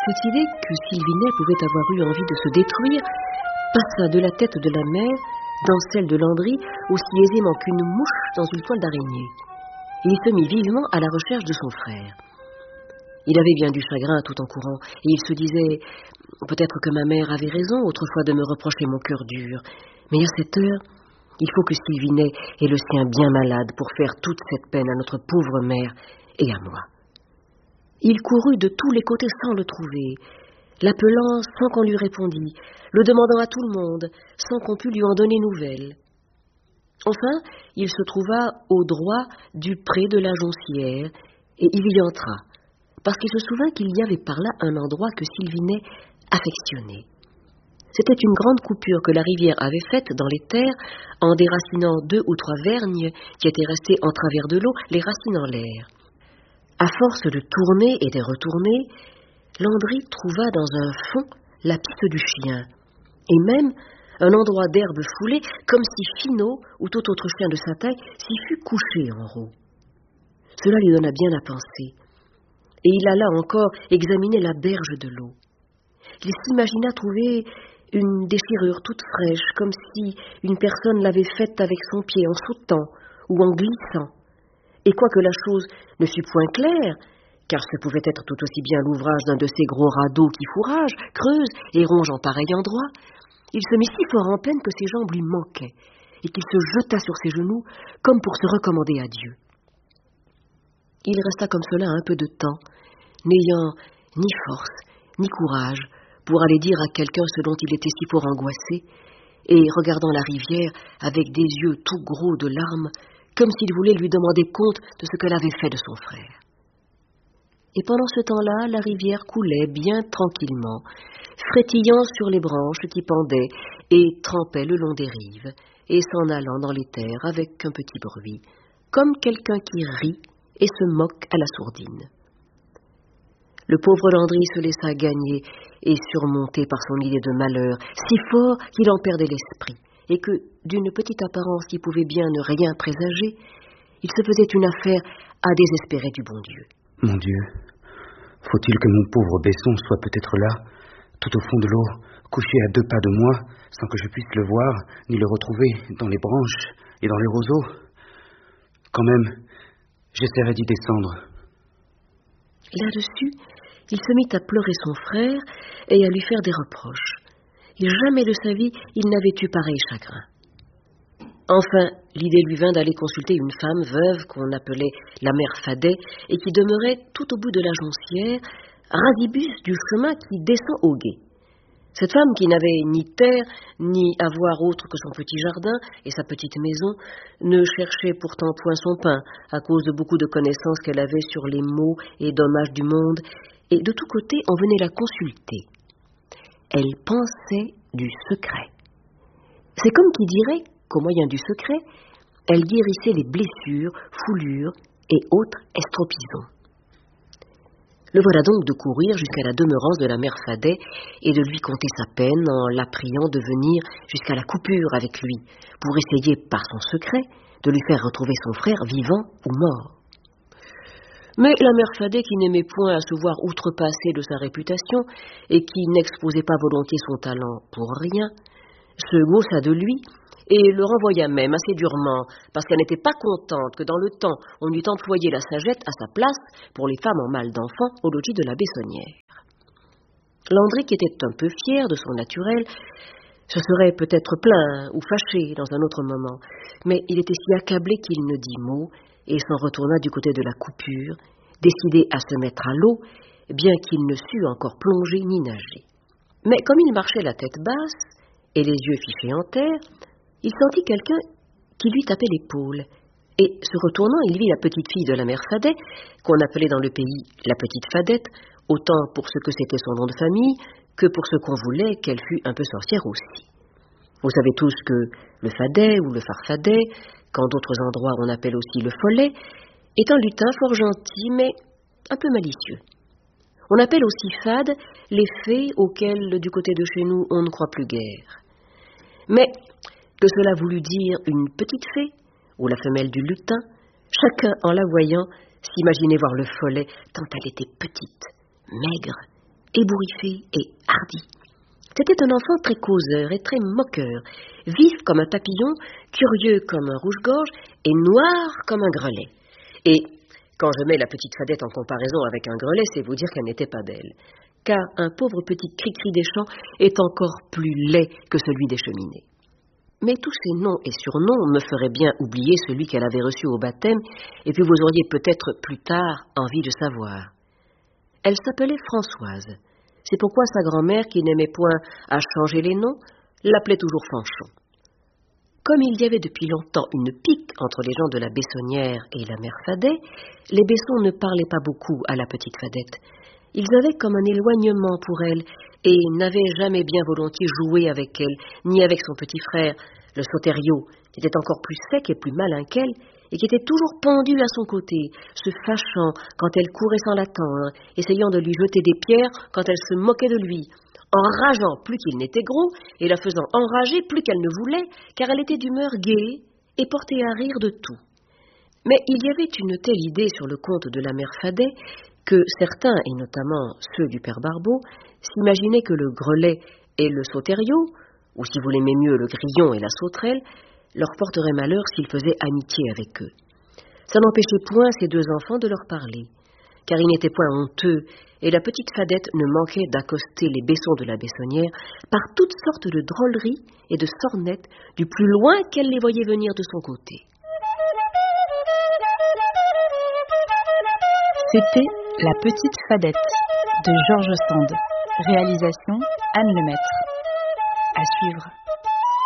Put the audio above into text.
Cette idée que Sylvinet pouvait avoir eu envie de se détruire passa de la tête de la mère dans celle de Landry aussi aisément qu'une mouche dans une toile d'araignée. Il se mit vivement à la recherche de son frère. Il avait bien du chagrin tout en courant, et il se disait « Peut-être que ma mère avait raison autrefois de me reprocher mon cœur dur, mais à cette heure, il faut que Sylvinet ait le sien bien malade pour faire toute cette peine à notre pauvre mère et à moi. » Il courut de tous les côtés sans le trouver, l'appelant sans qu'on lui répondît, le demandant à tout le monde, sans qu'on pût lui en donner nouvelles. Enfin, il se trouva au droit du pré de la Joncière, et il y entra, parce qu'il se souvint qu'il y avait par là un endroit que Sylvinet affectionnait. C'était une grande coupure que la rivière avait faite dans les terres, en déracinant 2 ou 3 vergnes qui étaient restées en travers de l'eau, les racines en l'air. À force de tourner et de retourner, Landry trouva dans un fond la piste du chien, et même un endroit d'herbe foulée, comme si Finot ou tout autre chien de sa taille s'y fût couché en roue. Cela lui donna bien à penser, et il alla encore examiner la berge de l'eau. Il s'imagina trouver une déchirure toute fraîche, comme si une personne l'avait faite avec son pied en sautant ou en glissant. Et quoique la chose ne fût point claire, car ce pouvait être tout aussi bien l'ouvrage d'un de ces gros radeaux qui fourragent, creusent et rongent en pareil endroit, il se mit si fort en peine que ses jambes lui manquaient, et qu'il se jeta sur ses genoux comme pour se recommander à Dieu. Il resta comme cela un peu de temps, n'ayant ni force, ni courage, pour aller dire à quelqu'un ce dont il était si fort angoissé, et regardant la rivière avec des yeux tout gros de larmes, comme s'il voulait lui demander compte de ce qu'elle avait fait de son frère. Et pendant ce temps-là, la rivière coulait bien tranquillement, frétillant sur les branches qui pendaient et trempait le long des rives, et s'en allant dans les terres avec un petit bruit, comme quelqu'un qui rit et se moque à la sourdine. Le pauvre Landry se laissa gagner et surmonter par son idée de malheur, si fort qu'il en perdait l'esprit, et que, d'une petite apparence qui pouvait bien ne rien présager, il se faisait une affaire à désespérer du bon Dieu. Mon Dieu, faut-il que mon pauvre Besson soit peut-être là, tout au fond de l'eau, couché à 2 pas de moi, sans que je puisse le voir, ni le retrouver dans les branches et dans les roseaux? Quand même, j'essaierai d'y descendre. Là-dessus, il se mit à pleurer son frère et à lui faire des reproches. Et jamais de sa vie, il n'avait eu pareil chagrin. Enfin, l'idée lui vint d'aller consulter une femme veuve qu'on appelait la mère Fadet et qui demeurait tout au bout de la Joncière, radibus du chemin qui descend au gué. Cette femme, qui n'avait ni terre, ni avoir autre que son petit jardin et sa petite maison, ne cherchait pourtant point son pain, à cause de beaucoup de connaissances qu'elle avait sur les maux et dommages du monde, et de tous côtés on venait la consulter. Elle pensait du secret. C'est comme qui dirait qu'au moyen du secret, elle guérissait les blessures, foulures et autres estropisons. Le voilà donc de courir jusqu'à la demeurance de la mère Fadet et de lui conter sa peine en la priant de venir jusqu'à la coupure avec lui, pour essayer par son secret de lui faire retrouver son frère vivant ou mort. Mais la mère Fadet, qui n'aimait point à se voir outrepasser de sa réputation et qui n'exposait pas volontiers son talent pour rien, se gaussa de lui et le renvoya même assez durement, parce qu'elle n'était pas contente que dans le temps on eût employé la sagette à sa place pour les femmes en mal d'enfants au logis de la Bessonnière. Landry, qui était un peu fier de son naturel, se serait peut-être plaint ou fâché dans un autre moment, mais il était si accablé qu'il ne dit mot et s'en retourna du côté de la coupure, décidé à se mettre à l'eau, bien qu'il ne sût encore plonger ni nager. Mais comme il marchait la tête basse et les yeux fichés en terre, il sentit quelqu'un qui lui tapait l'épaule, et se retournant, il vit la petite fille de la mère Fadet, qu'on appelait dans le pays la petite Fadette, autant pour ce que c'était son nom de famille, que pour ce qu'on voulait qu'elle fût un peu sorcière aussi. Vous savez tous que le Fadet ou le Farfadet, qu'en d'autres endroits on appelle aussi le Follet, est un lutin fort gentil, mais un peu malicieux. On appelle aussi fades les fées auxquelles, du côté de chez nous, on ne croit plus guère. Mais que cela voulut dire une petite fée, ou la femelle du lutin, chacun, en la voyant, s'imaginait voir le Follet tant elle était petite, maigre, ébouriffé et hardi. C'était un enfant très causeur et très moqueur, vif comme un papillon, curieux comme un rouge-gorge et noir comme un grelet. Et quand je mets la petite Fadette en comparaison avec un grelet, c'est vous dire qu'elle n'était pas belle. Car un pauvre petit cri-cri des champs est encore plus laid que celui des cheminées. Mais tous ces noms et surnoms me feraient bien oublier celui qu'elle avait reçu au baptême, et puis vous auriez peut-être plus tard envie de savoir. Elle s'appelait Françoise. C'est pourquoi sa grand-mère, qui n'aimait point à changer les noms, l'appelait toujours Fanchon. Comme il y avait depuis longtemps une pique entre les gens de la Bessonnière et la mère Fadet, les Bessons ne parlaient pas beaucoup à la petite Fadette. Ils avaient comme un éloignement pour elle et n'avaient jamais bien volontiers joué avec elle, ni avec son petit frère, le Sauteriot, qui était encore plus sec et plus malin qu'elle, et qui était toujours pendu à son côté, se fâchant quand elle courait sans l'attendre, essayant de lui jeter des pierres quand elle se moquait de lui, enrageant plus qu'il n'était gros, et la faisant enrager plus qu'elle ne voulait, car elle était d'humeur gaie et portait à rire de tout. Mais il y avait une telle idée sur le compte de la mère Fadet que certains, et notamment ceux du père Barbeau, s'imaginaient que le grelet et le Sauteriot, ou si vous l'aimez mieux le grillon et la sauterelle, leur porteraient malheur s'ils faisaient amitié avec eux. Ça n'empêchait point ces deux enfants de leur parler, car ils n'étaient point honteux, et la petite Fadette ne manquait d'accoster les Bessons de la Bessonnière par toutes sortes de drôleries et de sornettes, du plus loin qu'elle les voyait venir de son côté. C'était La petite Fadette de George Sand. Réalisation Anne Lemaître. À suivre.